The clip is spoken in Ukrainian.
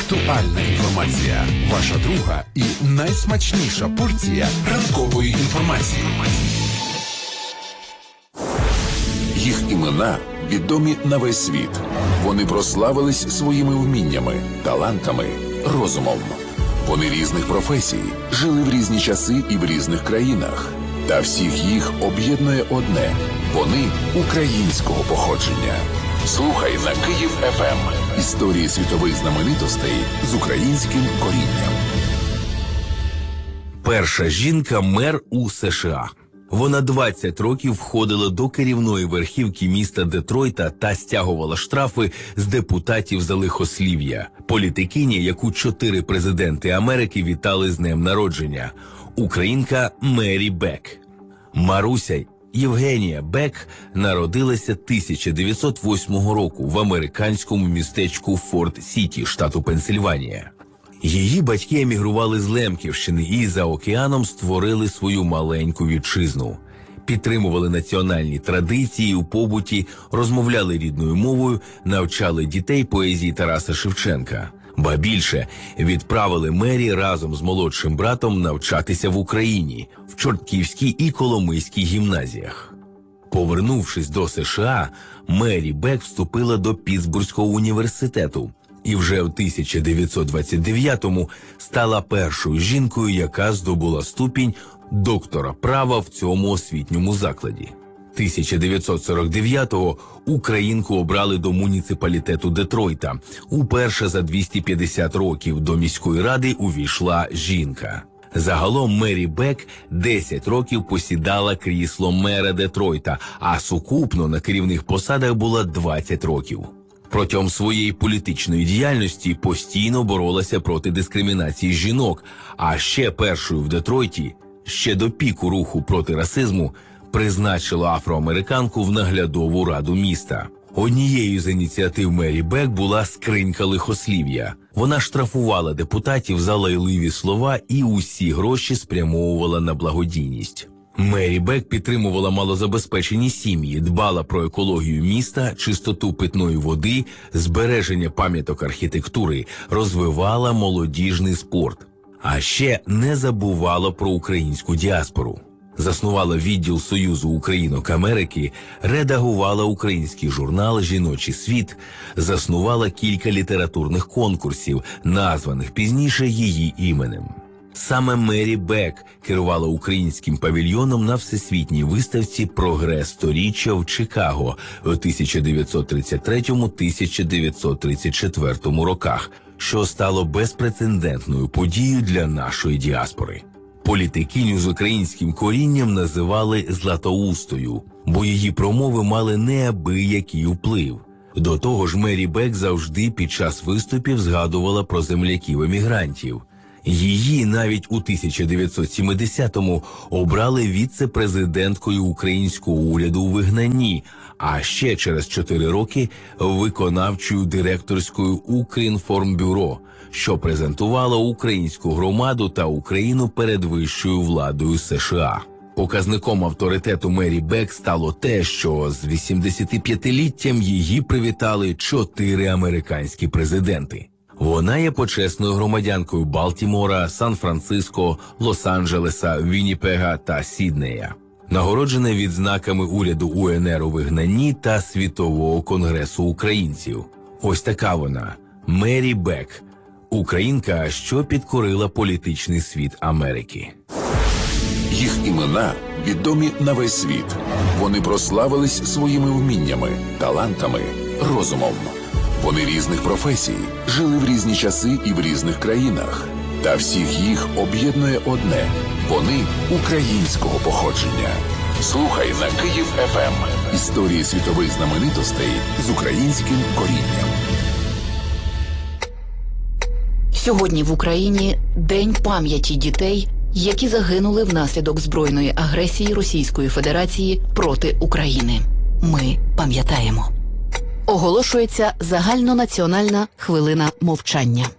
Актуальна інформація. Ваша друга і найсмачніша порція ранкової інформації. Їх імена відомі на весь світ. Вони прославились своїми вміннями, талантами, розумом. Вони різних професій, жили в різні часи і в різних країнах. Та всіх їх об'єднує одне – вони українського походження. Слухай на Київ-ФМ. Історії світових знаменитостей з українським корінням. Перша жінка-мер у США. Вона 20 років входила до керівної верхівки міста Детройта та стягувала штрафи з депутатів за лихослів'я. Політикиня, яку 4 президенти Америки вітали з днем народження. Українка Мері Бек. Маруся Євгенія Бек народилася 1908 року в американському містечку Форт-Сіті, штату Пенсильванія. Її батьки емігрували з Лемківщини і за океаном створили свою маленьку вітчизну. Підтримували національні традиції у побуті, розмовляли рідною мовою, навчали дітей поезії Тараса Шевченка. Ба більше, відправили Мері разом з молодшим братом навчатися в Україні, в Чортківській і Коломийській гімназіях. Повернувшись до США, Мері Бек вступила до Пітсбурзького університету і вже в 1929-му стала першою жінкою, яка здобула ступінь доктора права в цьому освітньому закладі. 1949-го українку обрали до муніципалітету Детройта. Уперше за 250 років до міської ради увійшла жінка. Загалом Мері Бек 10 років посідала крісло мера Детройта, а сукупно на керівних посадах була 20 років. Протягом своєї політичної діяльності постійно боролася проти дискримінації жінок, а ще першою в Детройті, ще до піку руху проти расизму, призначила афроамериканку в наглядову раду міста. Однією з ініціатив Мері Бек була скринька лихослів'я. Вона штрафувала депутатів за лайливі слова і усі гроші спрямовувала на благодійність. Мері Бек підтримувала малозабезпечені сім'ї, дбала про екологію міста, чистоту питної води, збереження пам'яток архітектури, розвивала молодіжний спорт. А ще не забувала про українську діаспору. Заснувала відділ Союзу Українок Америки, редагувала український журнал «Жіночий світ», заснувала кілька літературних конкурсів, названих пізніше її іменем. Саме Мері Бек керувала українським павільйоном на Всесвітній виставці «Прогрес сторіччя» в Чикаго у 1933-1934 роках, що стало безпрецедентною подією для нашої діаспори. Політикиню з українським корінням називали «Златоустою», бо її промови мали неабиякий вплив. До того ж, Мері Бек завжди під час виступів згадувала про земляків-емігрантів. Її навіть у 1970-му обрали віце-президенткою українського уряду у вигнанні, а ще через 4 роки виконавчою директорською Укрінформбюро, що презентувало українську громаду та Україну перед вищою владою США. Показником авторитету Мері Бек стало те, що з 85-літтям її привітали 4 американські президенти. Вона є почесною громадянкою Балтімора, Сан-Франциско, Лос-Анджелеса, Вінніпега та Сіднея. Нагороджена відзнаками уряду УНР у вигнанні та Світового конгресу українців. Ось така вона – Мері Бек. Українка, що підкорила політичний світ Америки. Їх імена відомі на весь світ. Вони прославились своїми вміннями, талантами, розумом. Вони різних професій, жили в різні часи і в різних країнах. Та всіх їх об'єднує одне – вони українського походження. Слухай на Київ-ФМ. Історії світових знаменитостей з українським корінням. Сьогодні в Україні День пам'яті дітей, які загинули внаслідок збройної агресії Російської Федерації проти України. Ми пам'ятаємо. Оголошується загальнонаціональна хвилина мовчання.